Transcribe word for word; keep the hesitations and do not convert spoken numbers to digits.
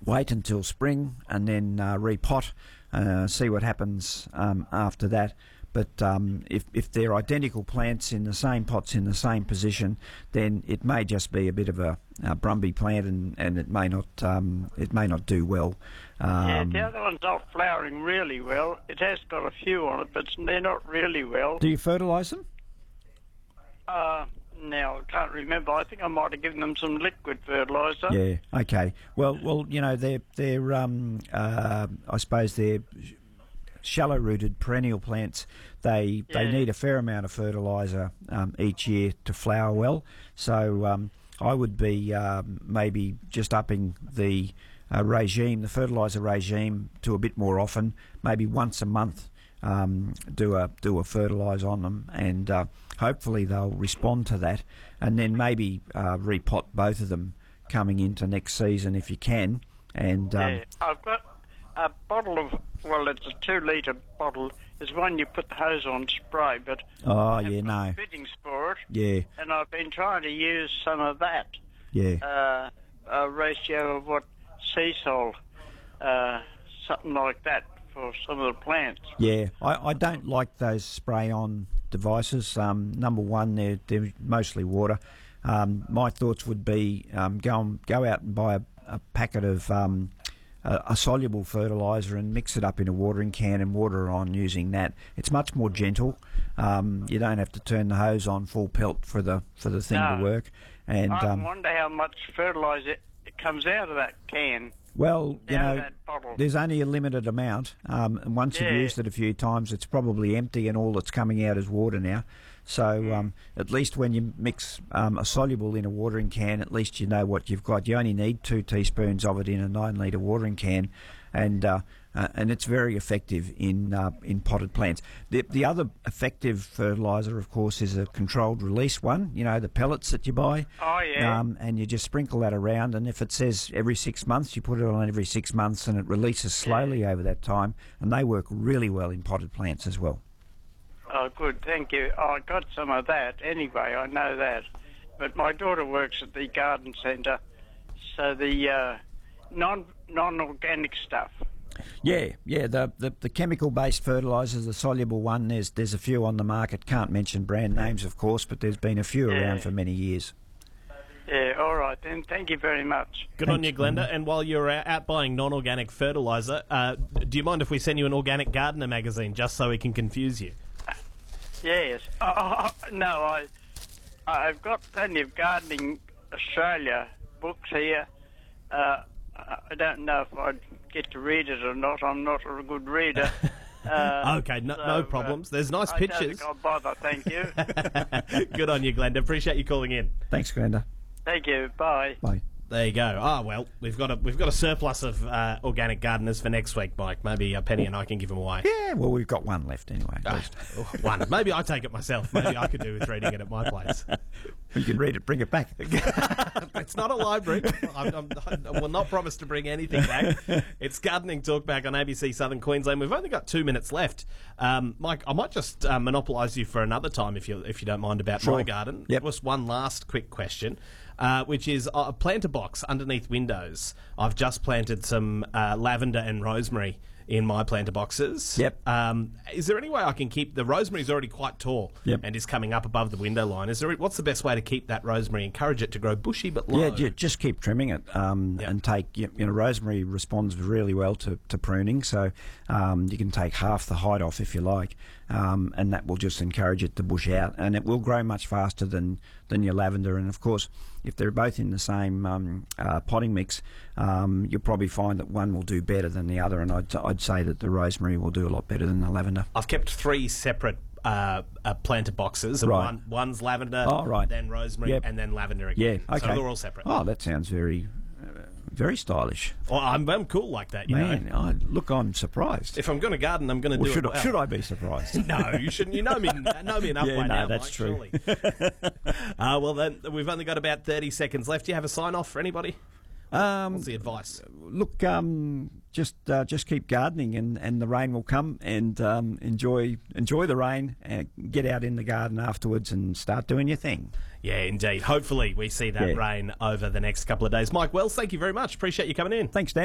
wait until spring and then uh, repot, uh, see what happens um, after that. But um, if, if they're identical plants in the same pots in the same position, then it may just be a bit of a, a Brumby plant, and, and it may not um, it may not do well. Um, yeah, the other one's not flowering really well. It has got a few on it, but they're not really well. Do you fertilise them? Uh, now, I can't remember. I think I might have given them some liquid fertiliser. Yeah. Okay. Well, well, you know, they're they're um, uh, I suppose they're shallow-rooted perennial plants. They Yeah. they need a fair amount of fertiliser um, each year to flower well. So um, I would be um, maybe just upping the uh, regime, the fertiliser regime, to a bit more often, maybe once a month. Um, do a do a fertilise on them, and uh, hopefully they'll respond to that, and then maybe uh, repot both of them coming into next season if you can. And um, Yeah, I've got a bottle of, well, it's a two litre bottle. It's one you put the hose on spray, but oh I've yeah, got no, fittings for it, yeah, and I've been trying to use some of that. yeah, Uh, a ratio of what, sea salt, uh, something like that for some of the plants. yeah. I, I don't like those spray-on devices. Um, number one, they're they're mostly water. Um, my thoughts would be um, go and, go out and buy a, a packet of um, a, a soluble fertiliser and mix it up in a watering can and water on using that. It's much more gentle. Um, you don't have to turn the hose on full pelt for the for the thing No. to work. And I um, wonder how much fertiliser it comes out of that can, well, you out know, of that bottle. there's only a limited amount, um, and once Yeah. you've used it a few times, it's probably empty, and all that's coming out is water now. So um, at least when you mix um, a soluble in a watering can, at least you know what you've got. You only need two teaspoons of it in a nine litre watering can, and uh, uh, and it's very effective in uh, in potted plants. The the other effective fertiliser, of course, is a controlled release one. You know, the pellets that you buy. Oh, yeah. Um, and you just sprinkle that around, and if it says every six months, you put it on every six months, and it releases slowly over that time, and they work really well in potted plants as well. Oh, good, thank you. I got some of that anyway, I know that. But my daughter works at the garden centre, so the uh, non, non-organic stuff. Yeah, yeah, the the, the chemical-based fertilisers, the soluble one, there's there's a few on the market. Can't mention brand names, of course, but there's been a few Yeah. around for many years. Yeah, all right then, thank you very much. Good on you, Glenda. And while you're out out buying non-organic fertiliser, uh, do you mind if we send you an Organic Gardener magazine just so we can confuse you? Yes. Oh, oh, no, I, I've got plenty of Gardening Australia books here. Uh, I don't know if I'd get to read it or not. I'm not a good reader. Uh, Okay, no, so, no problems. There's nice I pictures. don't think I'll bother, thank you. Good on you, Glenda. Appreciate you calling in. Thanks, Glenda. Thank you, bye. Bye. There you go. Ah, well, we've got a we've got a surplus of uh, organic gardeners for next week, Mike. Maybe uh, Penny and I can give them away. Yeah, well, we've got one left anyway. At Ah, least. one. Maybe I take it myself. Maybe I could do with reading it at my place. You can read it, bring it back. It's not a library. I'm, I'm, I will not promise to bring anything back. It's Gardening Talk back on A B C Southern Queensland. We've only got two minutes left. Um, Mike, I might just uh, monopolise you for another time if you if you don't mind about Sure. my garden. Yep. Just one last quick question, uh, which is a planter box underneath windows. I've just planted some uh, lavender and rosemary in my planter boxes. Yep. Um, is there any way I can keep the rosemary's already quite tall Yep. and is coming up above the window line? Is there what's the best way to keep that rosemary? Encourage it to grow bushy but low. Yeah, ju- just keep trimming it um, Yep. and take, you know, rosemary responds really well to, to pruning, so um, you can take half the height off if you like, um, and that will just encourage it to bush out, and it will grow much faster than, than your lavender. And of course, if they're both in the same um, uh, potting mix, um, you'll probably find that one will do better than the other, and I'd, I'd say that the rosemary will do a lot better than the lavender. I've kept three separate uh, uh, planter boxes. Right. One, one's lavender, Oh, right. then rosemary, Yep. and then lavender Yeah, again. okay. So they're all separate. Oh, that sounds very, uh, very stylish. Well, I'm, I'm cool like that, you Man, know. I, look, I'm surprised. If I'm going to garden, I'm going to Well, do should, it I, well. should I be surprised? No, you shouldn't. You know me, know me enough Yeah, by no, now. that's Mike, true. surely. uh, well, then we've only got about thirty seconds left. Do you have a sign off for anybody? Um, What's the advice? Look, um, just uh, just keep gardening, and, and the rain will come, and um, enjoy enjoy the rain, and get out in the garden afterwards and start doing your thing. Yeah, indeed. Hopefully, we see that Yeah. rain over the next couple of days. Mike Wells, thank you very much. Appreciate you coming in. Thanks, Dan.